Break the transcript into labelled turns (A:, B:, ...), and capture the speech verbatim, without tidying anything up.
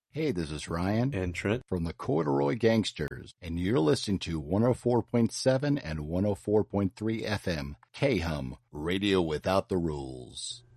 A: Hey, this is Ryan
B: and Trent
A: from the Corduroy Gangsters, and you're listening to one oh four point seven and one oh four point three F M, K-Hum, Radio Without the Rules.